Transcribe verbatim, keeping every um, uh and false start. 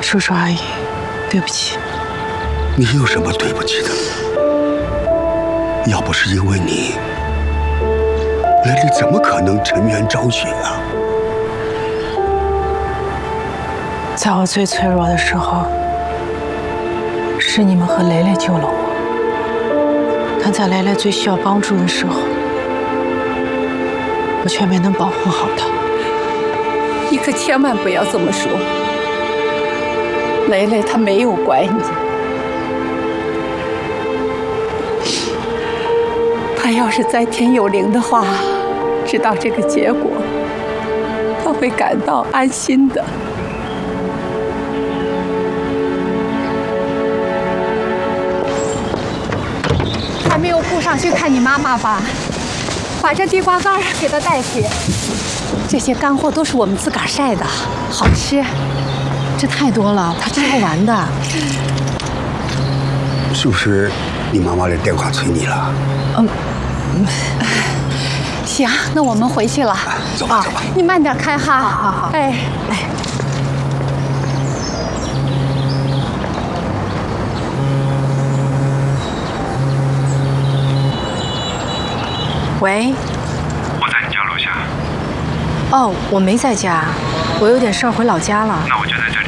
叔叔阿姨，对不起。 你有什么对不起的？要不是因为你，雷雷怎么可能沉冤昭雪啊？ 在我最脆弱的时候，是你们和雷雷救了我，但在雷雷最需要帮助的时候，我却没能保护好她。 你可千万不要这么说，雷雷她没有怪你，她要是在天有灵的话，知道这个结果，她会感到安心的。 还没有顾上去看你妈妈吧？把这地瓜干给她带去。这些干货都是我们自个儿晒的，好吃。这太多了，她吃不完的。 是不是你妈妈的电话催你了？ 嗯，行，那我们回去了。 走吧，走吧。 你慢点开哈。 好好好。 哎哎。 喂。 我在你家楼下。 哦，我没在家，我有点事儿回老家了。 那我就在这里。